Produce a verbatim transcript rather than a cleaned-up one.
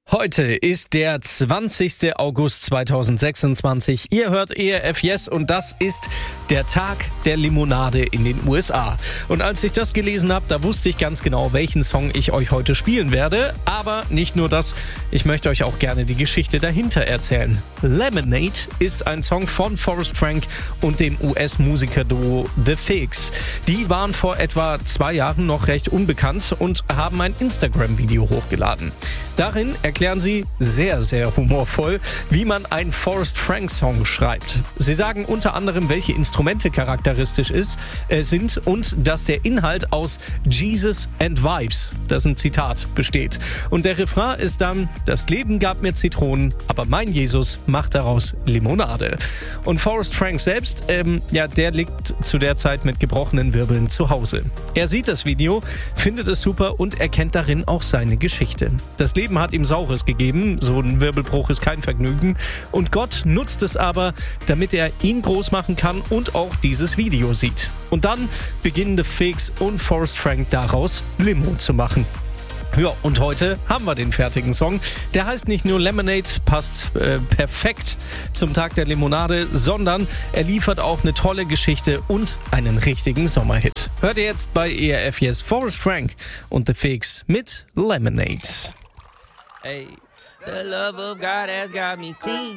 Heute ist der zwanzigster August zweitausendsechsundzwanzig. Ihr hört E R F Yes und das ist der Tag der Limonade in den U S A. Und als ich das gelesen habe, da wusste ich ganz genau, welchen Song ich euch heute spielen werde. Aber nicht nur das, ich möchte euch auch gerne die Geschichte dahinter erzählen. Lemonade ist ein Song von Forrest Frank und dem U S-Musikerduo The Figs. Die waren vor etwa zwei Jahren noch recht unbekannt und haben ein Instagram-Video hochgeladen. Darin erklären sie sehr, sehr humorvoll, wie man einen Forrest Frank-Song schreibt. Sie sagen unter anderem, welche Instrumente charakteristisch ist, äh, sind und dass der Inhalt aus Jesus and Vibes, das ist ein Zitat, besteht. Und der Refrain ist dann: Das Leben gab mir Zitronen, aber mein Jesus macht daraus Limonade. Und Forrest Frank selbst, ähm, ja, der liegt zu der Zeit mit gebrochenen Wirbeln zu Hause. Er sieht das Video, findet es super und erkennt darin auch seine Geschichte. Das Leben hat ihm Saures gegeben, so ein Wirbelbruch ist kein Vergnügen. Und Gott nutzt es aber, damit er ihn groß machen kann und auch dieses Video sieht. Und dann beginnen The Figs und Forrest Frank daraus, Limo zu machen. Ja, und heute haben wir den fertigen Song. Der heißt nicht nur Lemonade, passt äh, perfekt zum Tag der Limonade, sondern er liefert auch eine tolle Geschichte und einen richtigen Sommerhit. Hört ihr jetzt bei E R F Yes Forrest Frank und The Figs mit Lemonade. Hey, the love of God has got me clean.